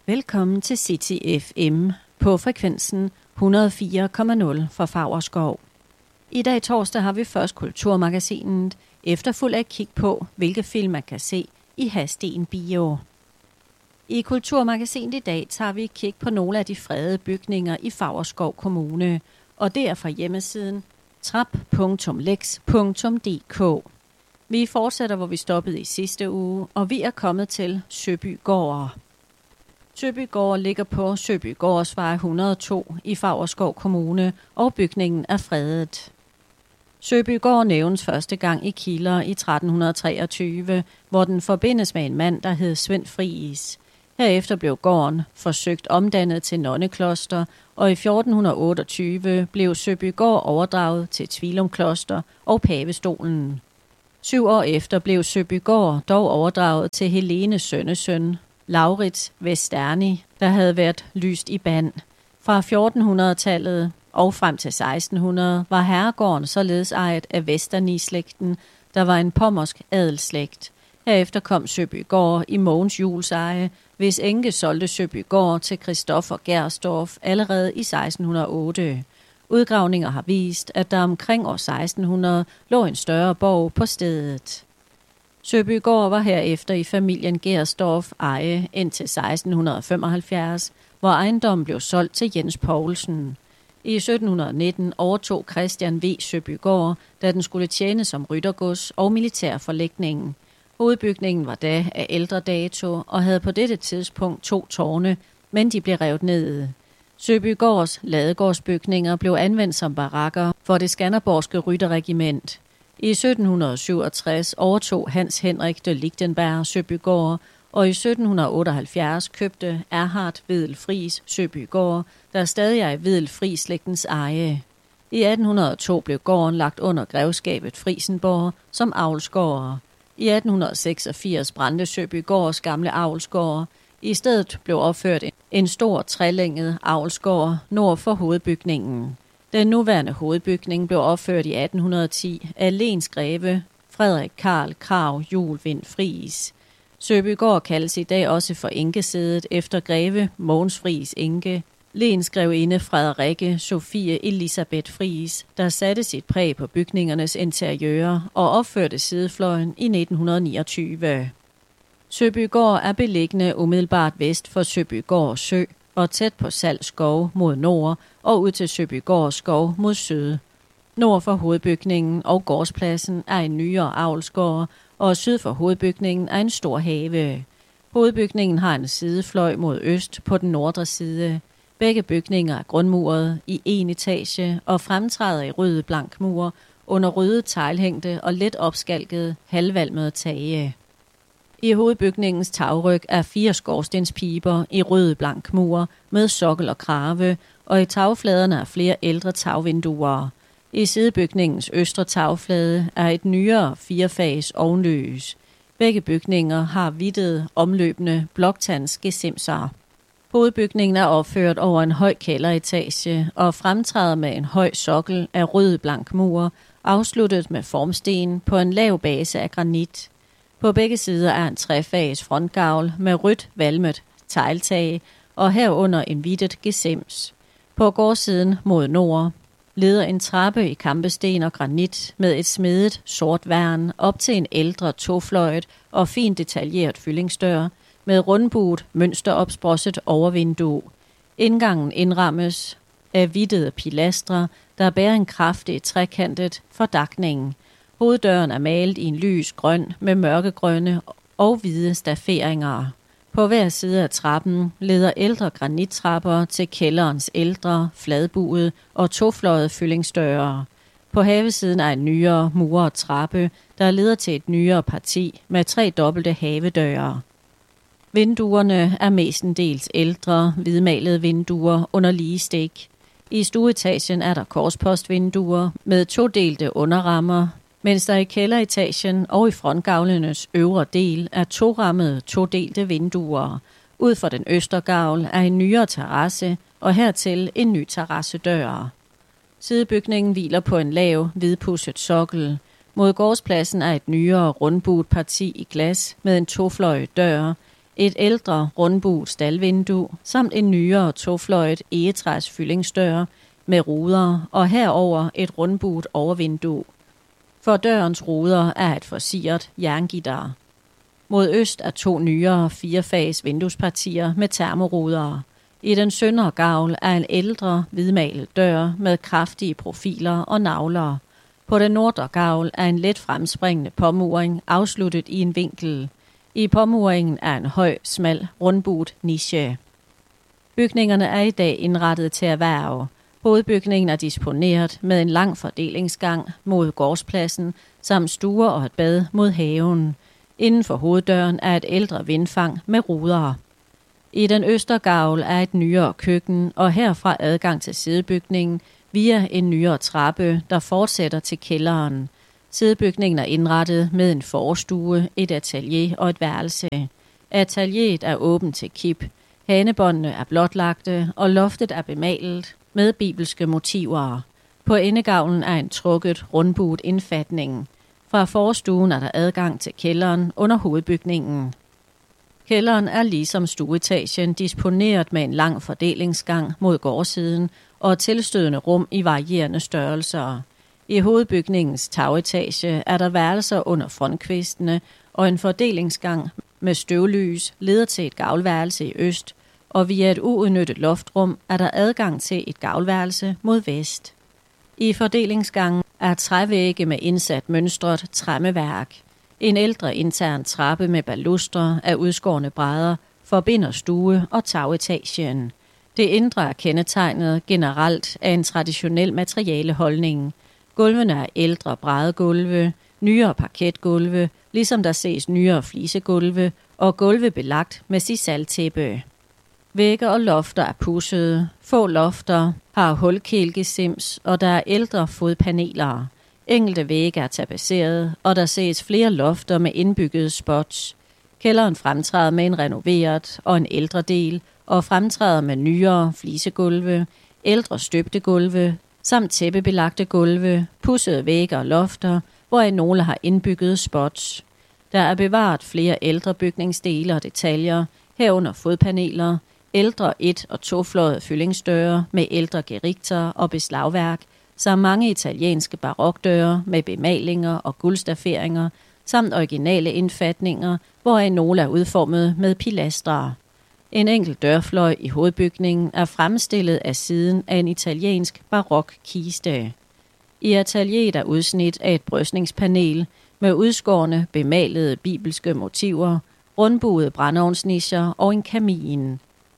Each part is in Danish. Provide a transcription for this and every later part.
Velkommen til City FM på frekvensen 104,0 for Favrskov. I dag torsdag har vi først Kulturmagasinet, efterfulgt af et kig på, hvilke film man kan se i Hadsten Bio. I Kulturmagasinet i dag tager vi et kig på nogle af de fredede bygninger i Favrskov Kommune, og det er fra hjemmesiden trap.lex.dk. Vi fortsætter, hvor vi stoppede i sidste uge, og vi er kommet til Søbygård. Søbygård ligger på Søbygårdsvej 102 i Favrskov Kommune, og bygningen er fredet. Søbygård nævnes første gang i kilder i 1323, hvor den forbindes med en mand, der hed Svend Friis. Herefter blev gården forsøgt omdannet til nonnekloster, og i 1428 blev Søbygård overdraget til Tvilum Kloster og Pavestolen. 7 år efter blev Søbygård dog overdraget til Helenes sønnesøn, Laurits Westerni, der havde været lyst i band. Fra 1400-tallet og frem til 1600 var herregården således ejet af Westerni-slægten, der var en pommersk adelslægt. Herefter kom Søbygård i Mogens Juels eje, hvis enke solgte Søbygård til Christoffer Gersdorff allerede i 1608. Udgravninger har vist, at der omkring år 1600 lå en større borg på stedet. Søbygård var herefter i familien Gersdorff eje indtil 1675, hvor ejendommen blev solgt til Jens Poulsen. I 1719 overtog Christian V. Søbygård, da den skulle tjene som ryttergods og militærforlægning. Hovedbygningen var da af ældre dato og havde på dette tidspunkt 2 tårne, men de blev revet ned. Søbygårds ladegårdsbygninger blev anvendt som barakker for det skanderborgske rytterregiment. I 1767 overtog Hans Henrik de Lichtenberg Søbygård, og i 1778 købte Erhard Wedel Friis Søbygård, der stadig er i Wedel Friis-slægtens eje. I 1802 blev gården lagt under grevskabet Frisenborg som avlsgård. I 1886 brændte Søbygårds gamle avlsgård. I stedet blev opført en stor trelænget avlsgård nord for hovedbygningen. Den nuværende hovedbygning blev opført i 1810 af Lens greve Frederik Karl Krag Juel Friis. Søbygård kaldes i dag også for enkesædet efter greve Mogens Friis enke, Lens grevinde Frederikke Sophie Elisabeth Friis, der satte sit præg på bygningernes interiører og opførte sidefløjen i 1929. Søbygård er beliggende umiddelbart vest for Søbygård Sø og tæt på Sals Skov mod nord og ud til Søbygård Skov mod syd. Nord for hovedbygningen og gårdspladsen er en nyere avlsgård, og syd for hovedbygningen er en stor have. Hovedbygningen har en sidefløj mod øst på den nordre side. Begge bygninger er grundmuret i 1 etage og fremtræder i røde blankmure under røde teglhængte og let opskalkede halvvalmede tage. I hovedbygningens tagryg er 4 skorstenspiber i røde blankmure med sokkel og krave, og i tagfladerne er flere ældre tagvinduer. I sidebygningens østre tagflade er et nyere 4-fags ovnlys. Begge bygninger har hvidtede, omløbende bloktandsgesimser. Hovedbygningen er opført over en høj kælderetage og fremtræder med en høj sokkel af rød blankmur, afsluttet med formsten på en lav base af granit. På begge sider er en 3-fags frontgavl med rødt valmet tegltag og herunder en hvidtet gesims. På gårdsiden mod nord leder en trappe i kampesten og granit med et smedet sort værn op til en ældre tofløjet og fint detaljeret fyldingsdør med rundbuet mønsteropsprosset overvindue. Indgangen indrammes af hvidtede pilastre, der bærer en kraftig trekantet fordakning. Hoveddøren er malet i en lys grøn med mørkegrønne og hvide stafferinger. På hver side af trappen leder ældre granittrapper til kælderens ældre, fladbuede og tofløjede fyldingsdøre. På havesiden er en nyere muret trappe, der leder til et nyere parti med 3 dobbelte havedøre. Vinduerne er mestendels ældre, hvidmalede vinduer under lige stik. I stueetagen er der korspostvinduer med 2-delte underrammer, mens der i kælderetagen og i frontgavlenes øvre del er 2-rammede 2-delte vinduer. Ud for den østergavl er en nyere terrasse, og hertil en ny terrassedør. Sidebygningen hviler på en lav, hvidpudset sokkel. Mod gårdspladsen er et nyere rundbuet parti i glas med en tofløjet dør. et ældre rundbuet staldvindue samt en nyere tofløjet egetræs fyldingsdør med ruder og herover et rundbuet overvindue. For dørens ruder er et forsiret jerngitter. Mod øst er 2 nyere 4-fags vinduespartier med termoruder. I den søndre gavl er en ældre hvidmalet dør med kraftige profiler og navler. På den nordre gavl er en let fremspringende påmuring afsluttet i en vinkel. I påmuringen er en høj, smal, rundbuet niche. Bygningerne er i dag indrettet til erhverv. Hovedbygningen er disponeret med en lang fordelingsgang mod gårdspladsen, samt stuer og et bad mod haven. Inden for hoveddøren er et ældre vindfang med ruder. I den østergavl er et nyere køkken, og herfra adgang til sidebygningen via en nyere trappe, der fortsætter til kælderen. Sidebygningen er indrettet med en forstue, et atelier og et værelse. Atelieret er åbent til kip. Hanebåndene er blotlagte, og loftet er bemalet med bibelske motiver. På endegavlen er en trukket, rundbuet indfatning. Fra forstuen er der adgang til kælderen under hovedbygningen. Kælderen er ligesom stueetagen disponeret med en lang fordelingsgang mod gårdsiden og tilstødende rum i varierende størrelser. I hovedbygningens tagetage er der værelser under frontkvistene, og en fordelingsgang med støvlys leder til et gavlværelse i øst, og via et uudnyttet loftrum er der adgang til et gavlværelse mod vest. I fordelingsgangen er trævægge med indsat mønstret træmmeværk. En ældre intern trappe med balustre af udskårne brædder forbinder stue og tagetagen. Det indre er kendetegnet generelt af en traditionel materialeholdning. Gulvene er ældre bræddegulve, nyere parketgulve, ligesom der ses nyere flisegulve og gulve belagt med sisaltæppe. Vægge og lofter er pudsede. Få lofter har hulkælkesims, og der er ældre fodpaneler. Enkelte vægge er tapetseret, og der ses flere lofter med indbyggede spots. Kælderen fremtræder med en renoveret og en ældre del, og fremtræder med nyere flisegulve, ældre støbte gulve, samt tæppebelagte gulve, pudsede vægge og lofter, hvoraf nogle har indbyggede spots. Der er bevaret flere ældre bygningsdele og detaljer, herunder fodpaneler, ældre 1- og 2-fløjede fyldingsdøre med ældre gerigter og beslagværk, samt mange italienske barokdøre med bemalinger og guldstafferinger, samt originale indfatninger, hvoraf nogle er udformet med pilastre. En enkelt dørfløj i hovedbygningen er fremstillet af siden af en italiensk barokkiste. I atelieret er udsnit af et brystningspanel med udskårne, bemalede bibelske motiver, rundbuede brændeovnsnicher og en kamin.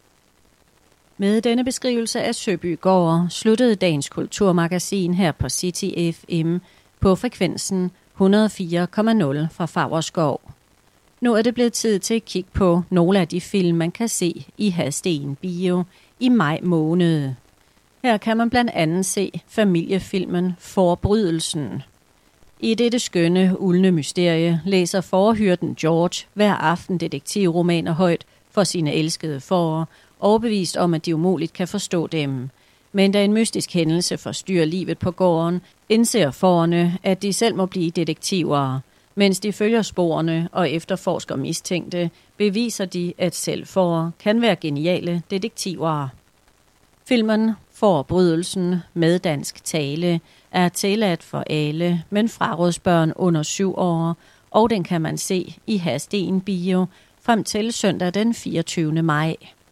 Med denne beskrivelse af Søby Gård sluttede dagens kulturmagasin her på City FM på frekvensen 104,0 fra Favrskov. Nu er det blevet tid til at kigge på nogle af de film, man kan se i Hadsten Bio i maj måned. Her kan man blandt andet se familiefilmen Forbrydelsen. I dette skønne, uldne mysterie læser forhyrden George hver aften detektivromaner højt for sine elskede får, overbevist om, at de umuligt kan forstå dem. Men da en mystisk hændelse forstyrrer livet på gården, indser fårene, at de selv må blive detektiver. Mens de følger sporene og efterforsker mistænkte, beviser de, at selv får kan være geniale detektiver. Filmen Forbrydelsen med dansk tale er tilladt for alle, men frarådsbørn under 7 år, og den kan man se i Hadsten Bio frem til søndag den 24. maj.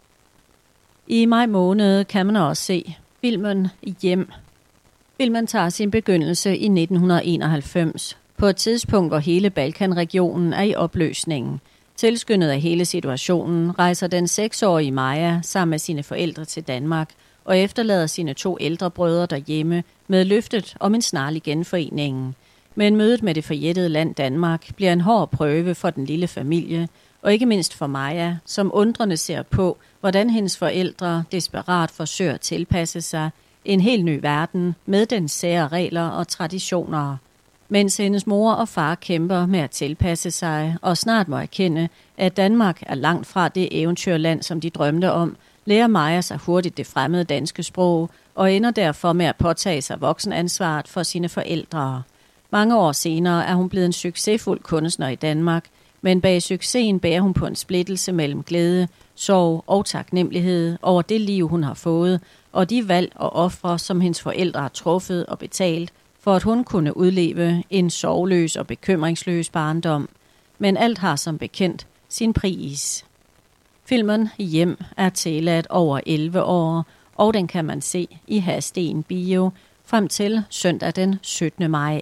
I maj måned kan man også se filmen Hjem. Filmen tager sin begyndelse i 1991, på et tidspunkt, hvor hele Balkanregionen er i opløsning. Tilskyndet af hele situationen rejser den 6-årige Maja sammen med sine forældre til Danmark og efterlader sine 2 ældre brødre derhjemme med løftet om en snarlig genforening. Men mødet med det forjættede land Danmark bliver en hård prøve for den lille familie, og ikke mindst for Maja, som undrende ser på, hvordan hendes forældre desperat forsøger at tilpasse sig en helt ny verden med dens sære regler og traditioner. Mens hendes mor og far kæmper med at tilpasse sig og snart må erkende, at Danmark er langt fra det eventyrland, som de drømte om, lærer Maja sig hurtigt det fremmede danske sprog og ender derfor med at påtage sig voksenansvaret for sine forældre. Mange år senere er hun blevet en succesfuld kunstner i Danmark, Men bag succesen bærer hun på en splittelse mellem glæde, sorg og taknemmelighed over det liv, hun har fået, og de valg og ofre, som hendes forældre har truffet og betalt, for at hun kunne udleve en sorgløs og bekymringsløs barndom. Men alt har som bekendt sin pris. Filmen Hjem er tilladt over 11 år, og den kan man se i Hadsten Bio frem til søndag den 17. maj.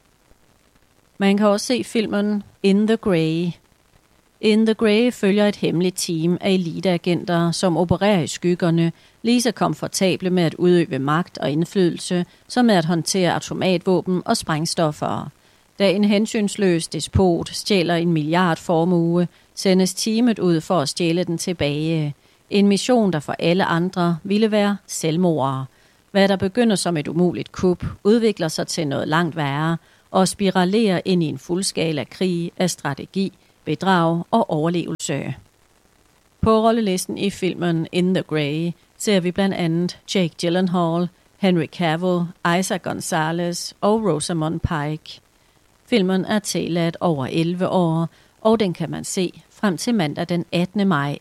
Man kan også se filmen In the Grey. In the Grey følger et hemmeligt team af eliteagenter, som opererer i skyggerne, lige så komfortable med at udøve magt og indflydelse, som med at håndtere automatvåben og sprængstoffer. Da en hensynsløs despot stjæler 1 milliardformue, sendes teamet ud for at stjæle den tilbage. En mission, der for alle andre ville være selvmord. Hvad der begynder som et umuligt kup, udvikler sig til noget langt værre og spiralerer ind i en fuldskala krig af strategi, bedrag og overlevelse. På rollelisten i filmen In the Grey ser vi blandt andet Jake Gyllenhaal, Henry Cavill, Isa Gonzalez og Rosamund Pike. Filmen er tilladt over 11 år, og den kan man se frem til mandag den 18. maj.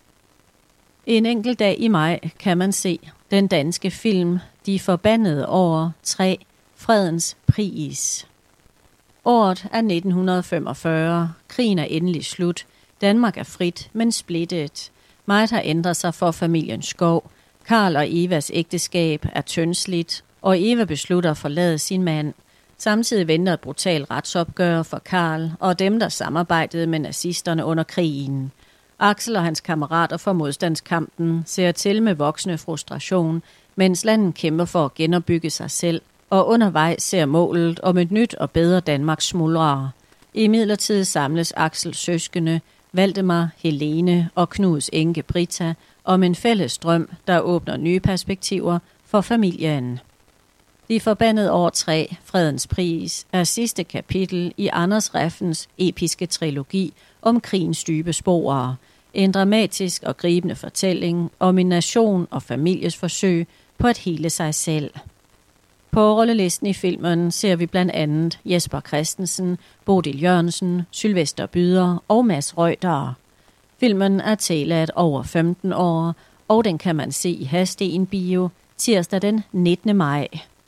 En enkelt dag i maj kan man se den danske film De Forbandede År 3, Fredens Pris. Året er 1945. Krigen er endelig slut. Danmark er frit, men splittet. Meget har ændret sig for familien Skov. Karl og Evas ægteskab er tyndslidt, og Eva beslutter at forlade sin mand. Samtidig venter et brutalt retsopgør for Karl og dem, der samarbejdede med nazisterne under krigen. Axel og hans kammerater for modstandskampen ser til med voksende frustration, mens landet kæmper for at genopbygge sig selv, og undervejs ser målet om et nyt og bedre Danmark smuldre. Imidlertid samles Axels søskende, Valdemar, Helene og Knuds enke Britta, om en fælles drøm, der åbner nye perspektiver for familien. De Forbandede År 3, Fredens Pris, er sidste kapitel i Anders Reffens episke trilogi om krigens dybe spor. En dramatisk og gribende fortælling om en nation og families forsøg på at hele sig selv. På rollelisten i filmen ser vi blandt andet Jesper Christensen, Bodil Jørgensen, Sylvester Byder og Mads Reuter. Filmen er tilladt over 15 år, og den kan man se i Hadsten Bio tirsdag den 19. maj.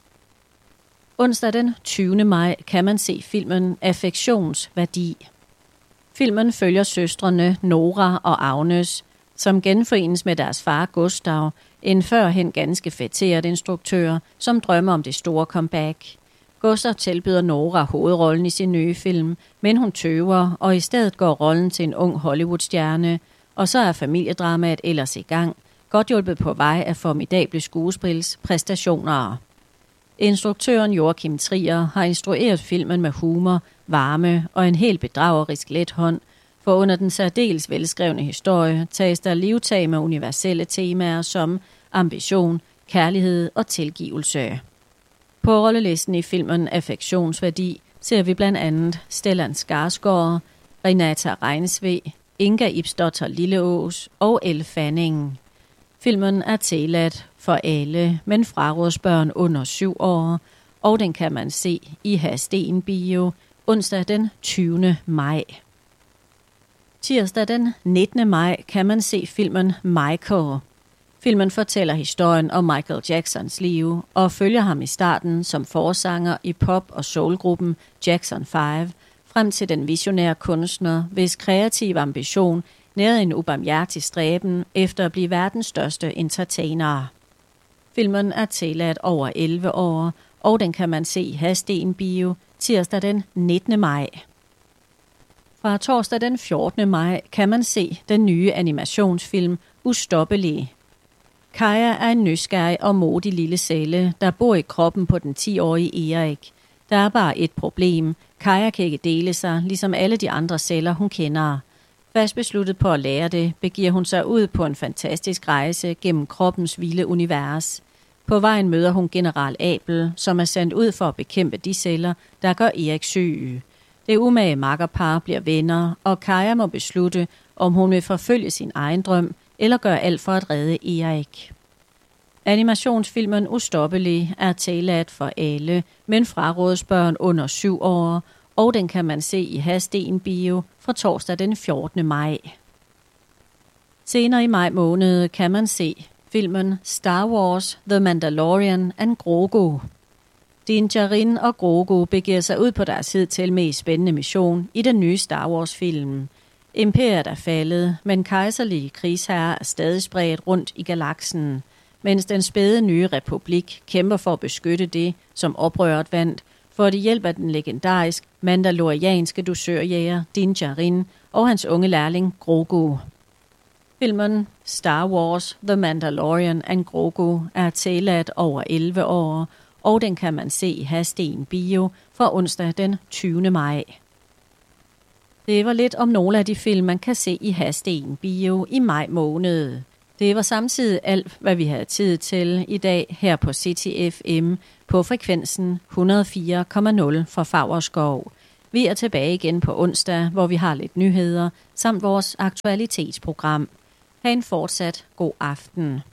Onsdag den 20. maj kan man se filmen Affektionsværdi. Filmen følger søstrene Nora og Agnes, som genforenes med deres far Gustav, en førhen ganske fætteret instruktør, som drømmer om det store comeback. Gustav tilbyder Nora hovedrollen i sin nye film, men hun tøver, og i stedet går rollen til en ung Hollywood-stjerne, og så er familiedramaet ellers i gang, godt hjulpet på vej af formidable skuespilspræstationer. Instruktøren Joachim Trier har instrueret filmen med humor, varme og en helt bedragerisk let hånd, for under den særdeles velskrevne historie tages der livtag med universelle temaer som ambition, kærlighed og tilgivelse. På rollelisten i filmen Affektionsværdi ser vi blandt andet Stellan Skarsgård, Renata Reinsve, Inga Ipsdotter Lilleås og Elle Fanning. Filmen er tilladt for alle, men frarådes børn under 7 år, og den kan man se i Hadsten Bio onsdag den 20. maj. Tirsdag den 19. maj kan man se filmen Michael. Filmen fortæller historien om Michael Jacksons liv og følger ham i starten som forsanger i pop- og soulgruppen Jackson 5, frem til den visionære kunstner, hvis kreative ambition nærede en ubarmhjertig stræben efter at blive verdens største entertainer. Filmen er tilladt over 11 år, og den kan man se i Hadsten Bio tirsdag den 19. maj. Fra torsdag den 14. maj kan man se den nye animationsfilm Ustoppelig. Kaja er en nysgerrig og modig lille celle, der bor i kroppen på den 10-årige Erik. Der er bare et problem. Kaja kan ikke dele sig, ligesom alle de andre celler, hun kender. Fast besluttet på at lære det, begiver hun sig ud på en fantastisk rejse gennem kroppens vilde univers. På vejen møder hun general Abel, som er sendt ud for at bekæmpe de celler, der gør Erik syg. Det umage makkerpar bliver venner, og Kaja må beslutte, om hun vil forfølge sin egen drøm, eller gøre alt for at redde Erik. Animationsfilmen Ustoppelig er tilladt for alle, men frarådes børn under 7 år, og den kan man se i Hadsten Bio fra torsdag den 14. maj. Senere i maj måned kan man se filmen Star Wars The Mandalorian and Grogu. Din Djarin og Grogu begiver sig ud på deres hidtil mest spændende mission i den nye Star Wars-film. Imperiet er faldet, men kejserlige krigsherrer er stadig spredt rundt i galaksen, mens den spæde nye republik kæmper for at beskytte det, som oprøret vandt, for at hjælpe af den legendarisk mandalorianske dusørjæger Din Djarin og hans unge lærling Grogu. Filmen Star Wars The Mandalorian and Grogu er tilladt over 11 år, og den kan man se i Hadsten Bio fra onsdag den 20. maj. Det var lidt om nogle af de film, man kan se i Hadsten Bio i maj måned. Det var samtidig alt, hvad vi havde tid til i dag her på City FM på frekvensen 104,0 fra Favrskov. Vi er tilbage igen på onsdag, hvor vi har lidt nyheder samt vores aktualitetsprogram. Ha' en fortsat god aften.